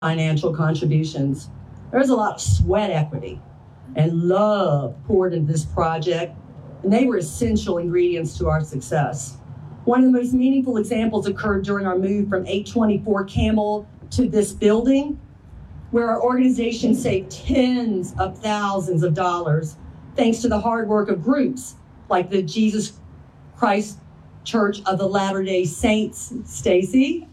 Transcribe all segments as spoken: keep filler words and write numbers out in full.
financial contributions. There's a lot of sweat equity and love poured into this project, and they were essential ingredients to our success. One of the most meaningful examples occurred during our move from eight twenty-four Campbell to this building, where our organization saved tens of thousands of dollars thanks to the hard work of groups like the Jesus Christ Church of the Latter-day Saints, Stacy,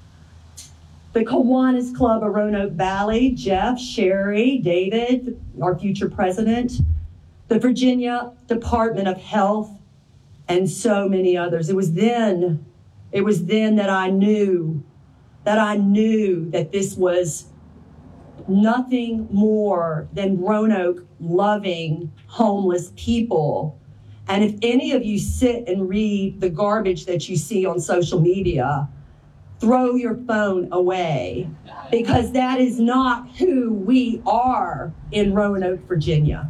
the Kiwanis Club of Roanoke Valley, Jeff, Sherry, David, our future president, the Virginia Department of Health, and so many others. It was then, it was then that I knew, that I knew that this was nothing more than Roanoke loving homeless people. And if any of you sit and read the garbage that you see on social media, throw your phone away, because that is not who we are in Roanoke, Virginia.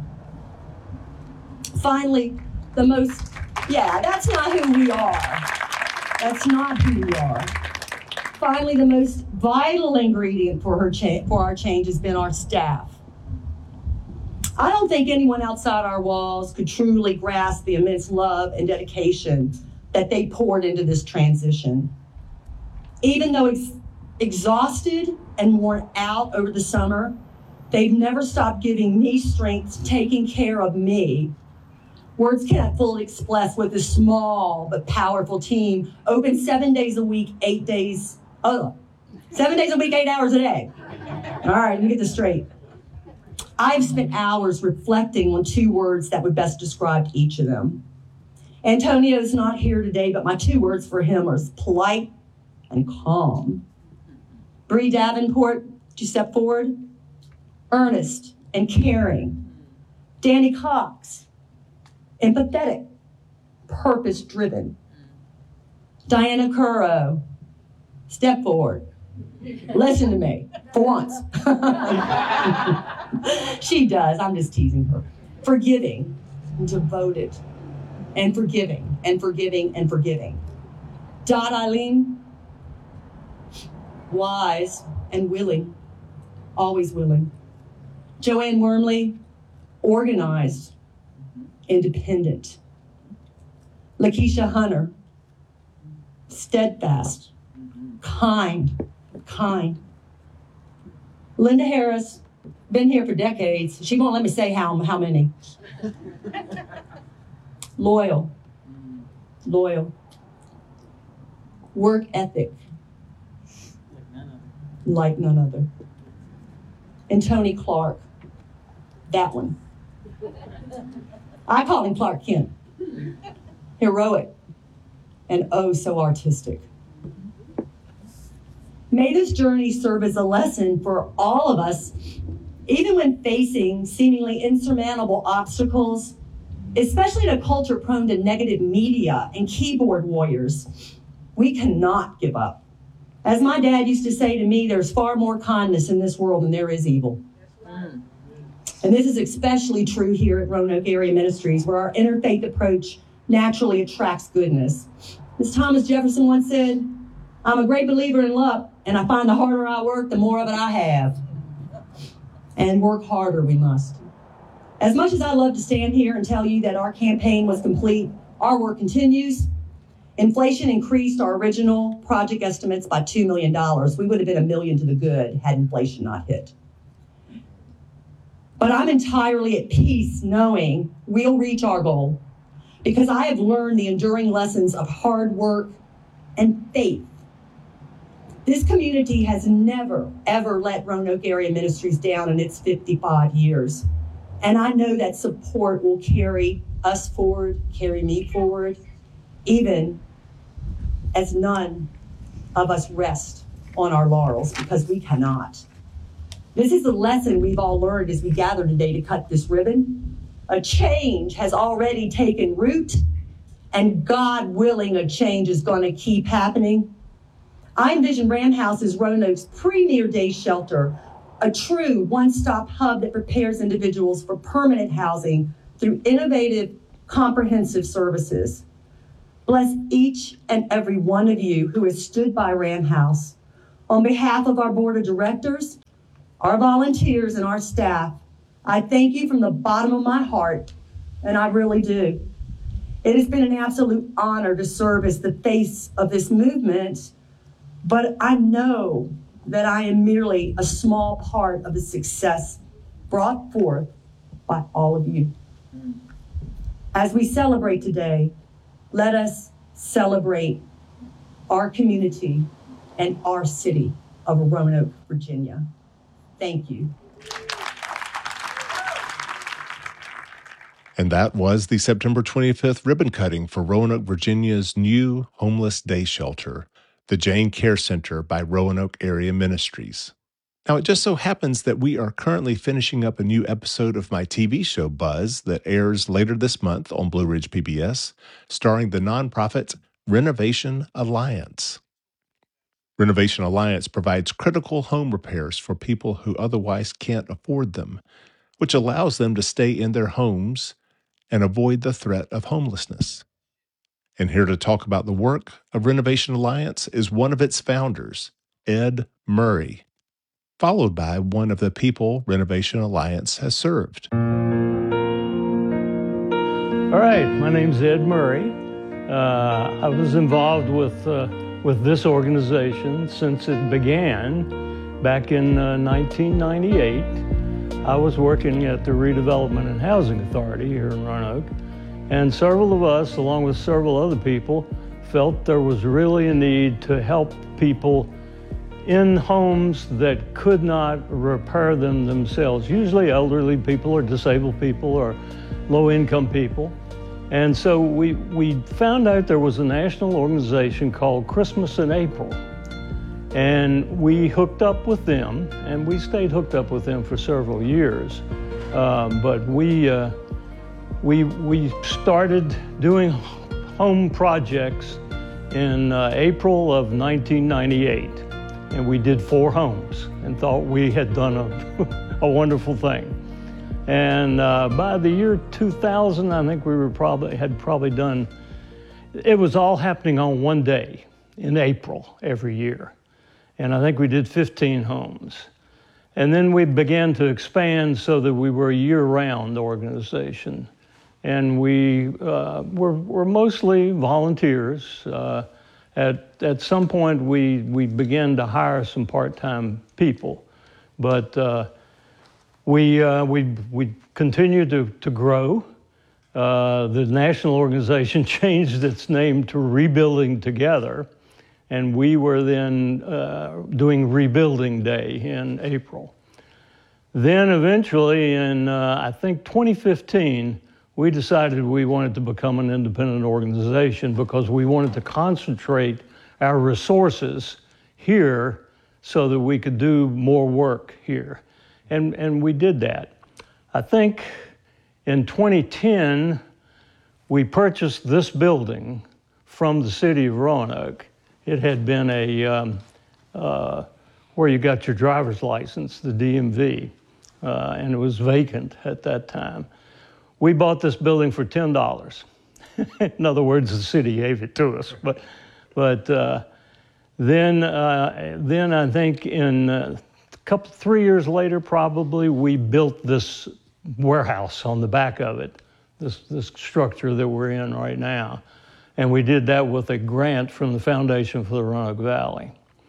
Finally, the most, yeah, that's not who we are. That's not who we are. Finally, the most vital ingredient for her cha- for our change has been our staff. I don't think anyone outside our walls could truly grasp the immense love and dedication that they poured into this transition. Even though ex- exhausted and worn out over the summer, they've never stopped giving me strength, taking care of me. Words can't fully express what this small but powerful team, open seven days a week, eight days, oh, seven days a week, eight hours a day. All right, let me get this straight. I've spent hours reflecting on two words that would best describe each of them. Antonio's not here today, but my two words for him are polite and calm. Bree Davenport, would you step forward? Earnest and caring. Danny Cox, empathetic, purpose-driven. Diana Curro, step forward. Listen to me, for once. She does, I'm just teasing her. Forgiving, and devoted, and forgiving, and forgiving, and forgiving. Dot Eileen, wise and willing, always willing. Joanne Wormley, organized, independent. Lakeisha Hunter, steadfast, kind, kind. Linda Harris, been here for decades. She won't let me say how, how many. Loyal, loyal. Work ethic, like none other. And Tony Clark, that one. I call him Clark Kent. Heroic and oh so artistic. May this journey serve as a lesson for all of us, even when facing seemingly insurmountable obstacles, especially in a culture prone to negative media and keyboard warriors. We cannot give up. As my dad used to say to me, there's far more kindness in this world than there is evil. And this is especially true here at Roanoke Area Ministries, where our interfaith approach naturally attracts goodness. As Thomas Jefferson once said, I'm a great believer in luck, and I find the harder I work, the more of it I have. And work harder we must. As much as I love to stand here and tell you that our campaign was complete, our work continues. Inflation increased our original project estimates by two million dollars. We would have been a million to the good had inflation not hit. But I'm entirely at peace knowing we'll reach our goal, because I have learned the enduring lessons of hard work and faith. This community has never, ever let Roanoke Area Ministries down in its fifty-five years. And I know that support will carry us forward, carry me forward, even as none of us rest on our laurels, because we cannot. This is the lesson we've all learned as we gather today to cut this ribbon. A change has already taken root, and God willing, a change is going to keep happening. I envision Ram House as Roanoke's premier day shelter, a true one-stop hub that prepares individuals for permanent housing through innovative, comprehensive services. Bless each and every one of you who has stood by Ram House, On behalf of our board of directors, our volunteers, and our staff, I thank you from the bottom of my heart, and I really do. It has been an absolute honor to serve as the face of this movement, but I know that I am merely a small part of the success brought forth by all of you. As we celebrate today, let us celebrate our community and our city of Roanoke, Virginia. Thank you. And that was the September twenty-fifth ribbon cutting for Roanoke, Virginia's new homeless day shelter, the Jane Care Center by Roanoke Area Ministries. Now, it just so happens that we are currently finishing up a new episode of my T V show Buzz that airs later this month on Blue Ridge P B S, starring the nonprofit Renovation Alliance. Renovation Alliance provides critical home repairs for people who otherwise can't afford them, which allows them to stay in their homes and avoid the threat of homelessness. And here to talk about the work of Renovation Alliance is one of its founders, Ed Murray, followed by one of the people Renovation Alliance has served. All right, my name's Ed Murray. Uh, I was involved with, uh, with this organization since it began back in uh, nineteen ninety-eight. I was working at the Redevelopment and Housing Authority here in Roanoke, and several of us, along with several other people, felt there was really a need to help people in homes that could not repair them themselves, usually elderly people or disabled people or low-income people. And so we, we found out there was a national organization called Christmas in April. And we hooked up with them, and we stayed hooked up with them for several years. Uh, but we, uh, we, we started doing home projects in uh, April of nineteen ninety-eight. And we did four homes and thought we had done a, a wonderful thing. And uh, by the year two thousand, I think we were probably had probably done, it was all happening on one day in April every year. And I think we did fifteen homes. And then we began to expand so that we were a year-round organization. And we uh, were, were mostly volunteers. Uh, at, at some point, we, we began to hire some part-time people. But uh, we, uh, we, we continued to, to grow. Uh, the national organization changed its name to Rebuilding Together. And we were then uh, doing Rebuilding Day in April. Then eventually in, uh, I think, twenty fifteen, we decided we wanted to become an independent organization because we wanted to concentrate our resources here so that we could do more work here. And, and we did that. I think in twenty ten, we purchased this building from the city of Roanoke. It had been a, um, uh, where you got your driver's license, the D M V, uh, and it was vacant at that time. We bought this building for ten dollars. In other words, the city gave it to us. But, but uh, then, uh, then I think in a couple, three years later, probably, we built this warehouse on the back of it, this, this structure that we're in right now. And we did that with a grant from the Foundation for the Roanoke Valley.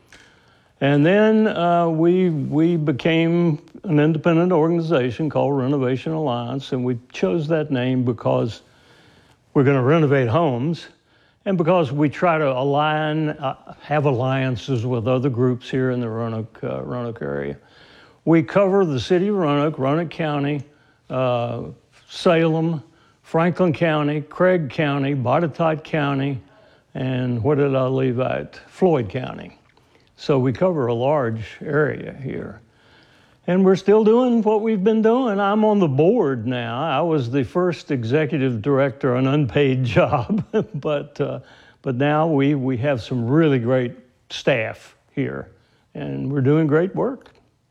And then uh, we, we became an independent organization called Renovation Alliance, and we chose that name because we're going to renovate homes, and because we try to align, uh, have alliances with other groups here in the Roanoke, uh, Roanoke area. We cover the city of Roanoke, Roanoke County, uh, Salem, Franklin County, Craig County, Botetourt County, and what did I leave out? Floyd County. So we cover a large area here. And we're still doing what we've been doing. I'm on the board now. I was the first executive director, an unpaid job, but uh, but now we, we have some really great staff here, and we're doing great work.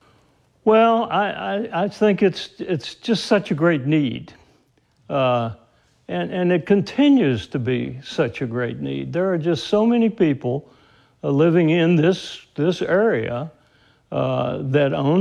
Well, I, I, I think it's, it's just such a great need. Uh, and, and it continues to be such a great need. There are just so many people uh, living in this, this area uh, that owned